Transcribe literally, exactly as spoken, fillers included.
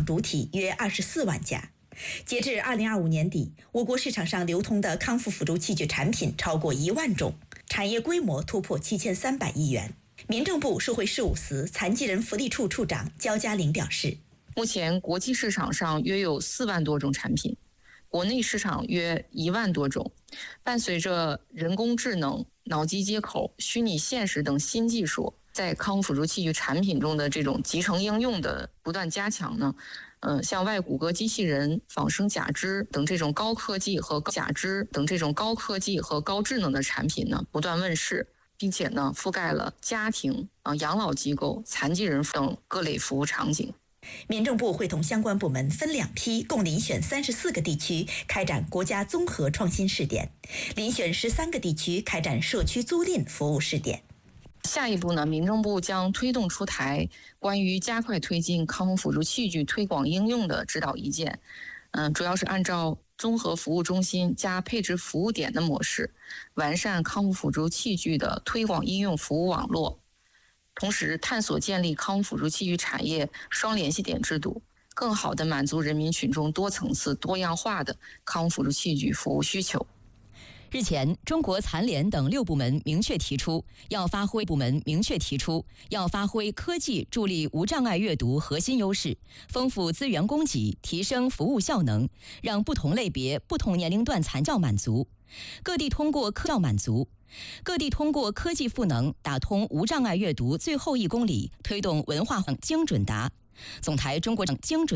场主体约二十四万家。截至二零二五年底，我国市场上流通的康复辅助器具产品超过一万种，产业规模突破七千三百亿元。民政部社会事务司残疾人福利处处长焦嘉玲表示， 目前国际市场上约有四万多种产品，国内市场约一万多种。伴随着人工智能、脑机接口、虚拟现实等新技术在康复辅助器具产品中的这种集成应用的不断加强呢，呃，像外骨骼机器人、仿生假肢等这种高科技和假肢等这种高科技和高智能的产品呢不断问世，并且呢覆盖了家庭、啊养老机构、残疾人等各类服务场景。 民政部会同相关部门分两批，共遴选三十四个地区开展国家综合创新试点，遴选十三个地区开展社区租赁服务试点。 下一步呢，民政部将推动出台关于加快推进康复辅助器具推广应用的指导意见，嗯、呃，主要是按照综合服务中心加配置服务点的模式，完善康复辅助器具的推广应用服务网络。同时探索建立康复辅助器具产业双联系点制度，更好地满足人民群众多层次多样化的康复辅助器具服务需求。 日前，中国残联等六部门明确提出，要发挥部门明确提出要发挥科技助力无障碍阅读核心优势，丰富资源供给，提升服务效能，让不同类别、不同年龄段残教满足。各地通过科教满足。各地通过科技赋能打通无障碍阅读最后一公里，推动文化精准达。总台中国精准